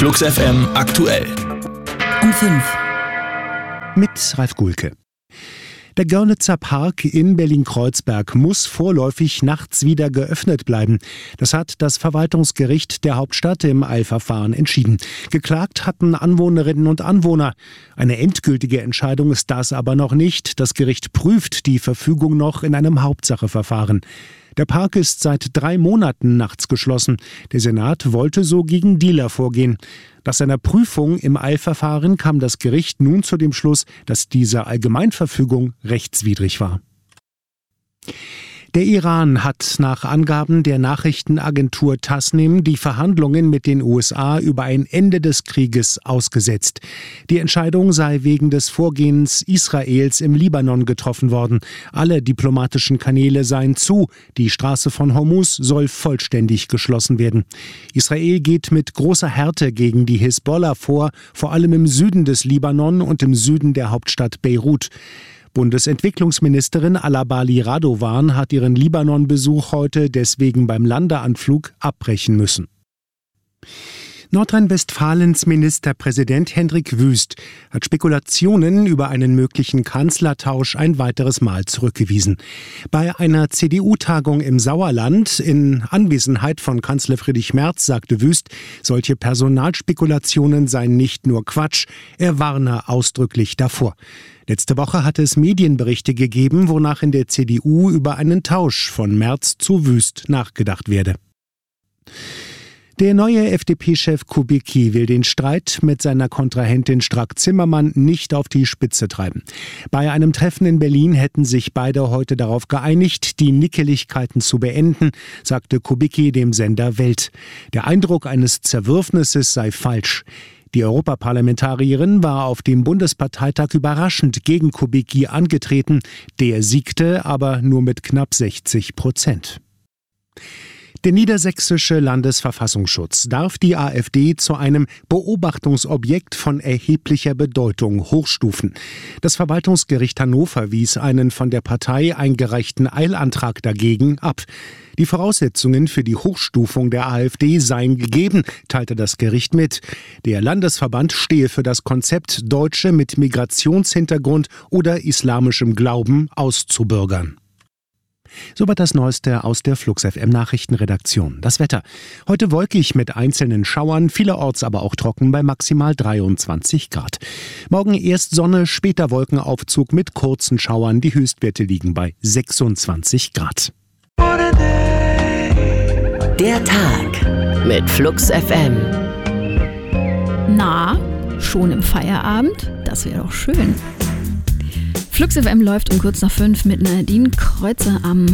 Flux FM aktuell. Um 5. Mit Ralf Gulke. Der Görlitzer Park in Berlin-Kreuzberg muss vorläufig nachts wieder geöffnet bleiben. Das hat das Verwaltungsgericht der Hauptstadt im Eilverfahren entschieden. Geklagt hatten Anwohnerinnen und Anwohner. Eine endgültige Entscheidung ist das aber noch nicht. Das Gericht prüft die Verfügung noch in einem Hauptsacheverfahren. Der Park ist seit 3 Monaten nachts geschlossen. Der Senat wollte so gegen Dealer vorgehen. Nach seiner Prüfung im Eilverfahren kam das Gericht nun zu dem Schluss, dass diese Allgemeinverfügung rechtswidrig war. Der Iran hat nach Angaben der Nachrichtenagentur Tasnim die Verhandlungen mit den USA über ein Ende des Krieges ausgesetzt. Die Entscheidung sei wegen des Vorgehens Israels im Libanon getroffen worden. Alle diplomatischen Kanäle seien zu. Die Straße von Hormuz soll vollständig geschlossen werden. Israel geht mit großer Härte gegen die Hisbollah vor allem im Süden des Libanon und im Süden der Hauptstadt Beirut. Bundesentwicklungsministerin Alabali Radovan hat ihren Libanon-Besuch heute deswegen beim Landeanflug abbrechen müssen. Nordrhein-Westfalens Ministerpräsident Hendrik Wüst hat Spekulationen über einen möglichen Kanzlertausch ein weiteres Mal zurückgewiesen. Bei einer CDU-Tagung im Sauerland in Anwesenheit von Kanzler Friedrich Merz sagte Wüst, solche Personalspekulationen seien nicht nur Quatsch, er warne ausdrücklich davor. Letzte Woche hatte es Medienberichte gegeben, wonach in der CDU über einen Tausch von Merz zu Wüst nachgedacht werde. Der neue FDP-Chef Kubicki will den Streit mit seiner Kontrahentin Strack-Zimmermann nicht auf die Spitze treiben. Bei einem Treffen in Berlin hätten sich beide heute darauf geeinigt, die Nickeligkeiten zu beenden, sagte Kubicki dem Sender Welt. Der Eindruck eines Zerwürfnisses sei falsch. Die Europaparlamentarierin war auf dem Bundesparteitag überraschend gegen Kubicki angetreten. Der siegte aber nur mit knapp 60%. Der niedersächsische Landesverfassungsschutz darf die AfD zu einem Beobachtungsobjekt von erheblicher Bedeutung hochstufen. Das Verwaltungsgericht Hannover wies einen von der Partei eingereichten Eilantrag dagegen ab. Die Voraussetzungen für die Hochstufung der AfD seien gegeben, teilte das Gericht mit. Der Landesverband stehe für das Konzept, Deutsche mit Migrationshintergrund oder islamischem Glauben auszubürgern. Soweit das Neueste aus der Flux FM Nachrichtenredaktion. Das Wetter. Heute wolkig mit einzelnen Schauern, vielerorts aber auch trocken bei maximal 23 Grad. Morgen erst Sonne, später Wolkenaufzug mit kurzen Schauern. Die Höchstwerte liegen bei 26 Grad. Der Tag mit Flux FM. Na, schon im Feierabend? Das wäre doch schön. Flux FM läuft um kurz nach 5 mit Nadine Kreuzer am